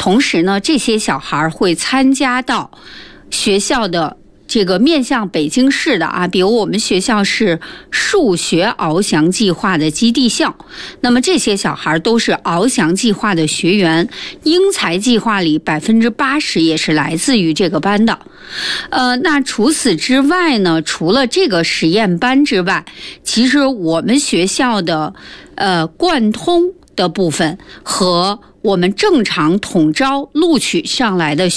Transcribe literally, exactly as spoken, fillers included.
同时呢，这些小孩会参加到学校的这个面向北京市的啊，比如我们学校是数学翱翔计划的基地校，那么这些小孩都是翱翔计划的学员，英才计划里百分之八十也是来自于这个班的。呃，那除此之外呢，除了这个实验班之外，其实我们学校的呃贯通的部分和我们正常统招录取上来的